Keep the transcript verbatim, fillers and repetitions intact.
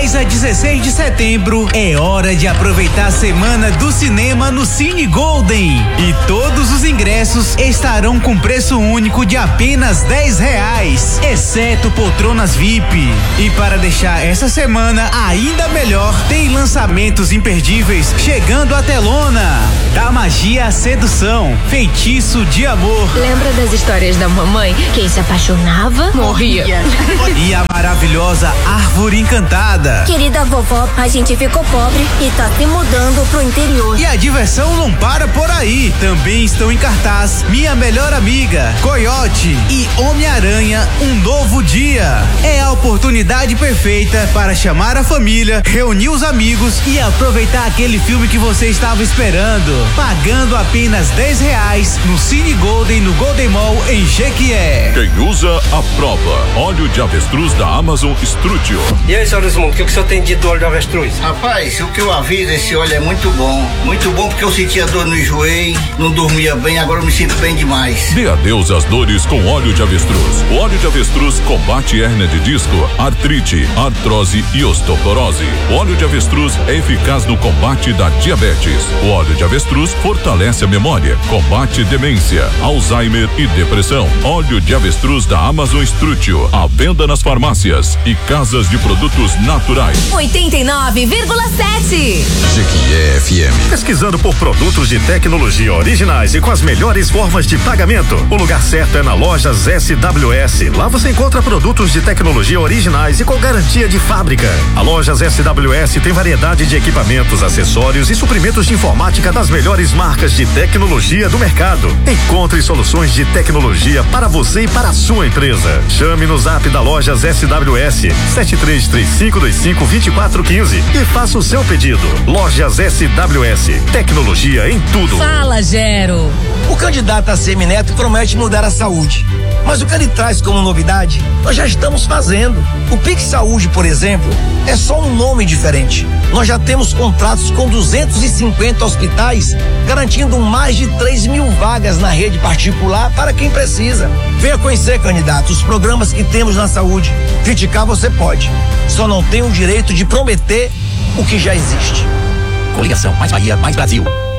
dez a dezesseis de setembro, é hora de aproveitar a semana do cinema no Cine Golden. E todos os ingressos estarão com preço único de apenas dez reais, exceto poltronas V I P. E para deixar essa semana ainda melhor, tem lançamentos imperdíveis chegando à telona. Da magia à sedução, Feitiço de Amor. Lembra das histórias da mamãe? Quem se apaixonava, morria. E a maravilhosa Árvore Encantada. Querida vovó, a gente ficou pobre e tá se mudando pro interior. E a diversão não para por aí. Também estão em cartaz Minha Melhor Amiga, Coyote e Homem-Aranha, Um Novo Dia. É a oportunidade perfeita para chamar a família, reunir os amigos e aproveitar aquele filme que você estava esperando. Pagando apenas dez reais no Cine Golden, no Golden Mall, em Jequié. Quem usa, aprova. Óleo de avestruz da Amazon Strutio. E aí, senhor Desmundo, o que o senhor tem dito do óleo de avestruz? Rapaz, o que eu aviso, esse óleo é muito bom. Muito bom porque eu sentia dor no joelho, não dormia bem, agora eu me sinto bem demais. Dê adeus às dores com óleo de avestruz. O óleo de avestruz combate hérnia de disco, artrite, artrose e osteoporose. O óleo de avestruz é eficaz no combate da diabetes. O óleo de avestruz fortalece a memória, combate demência, Alzheimer e depressão. Óleo de avestruz da Amazon Strutio, à venda nas farmácias e casas de produtos naturais. oitenta e nove vírgula sete. Jequié F M. Pesquisando por produtos de tecnologia originais e com as melhores formas de pagamento, o lugar certo é na Lojas S W S. Lá você encontra produtos de tecnologia originais e com garantia de fábrica. A Lojas S W S tem variedade de equipamentos, acessórios e suprimentos de informática das melhores marcas de tecnologia do mercado. Encontre soluções de tecnologia para você e para a sua empresa. Chame no zap da Lojas S W S sete três três cinco dois cinco dois quatro um cinco e faça o seu pedido. Lojas S W S, tecnologia em tudo. Fala, Gero. O candidato a Semineto promete mudar a saúde, mas o que ele traz como novidade, nós já estamos fazendo. O Pix Saúde, por exemplo, é só um nome diferente. Nós já temos contratos com duzentos e cinquenta hospitais, garantindo mais de três mil vagas na rede particular para quem precisa. Venha conhecer, candidato, os programas que temos na saúde. Criticar você pode, só não tem o direito de prometer o que já existe. Coligação Mais Bahia, Mais Brasil.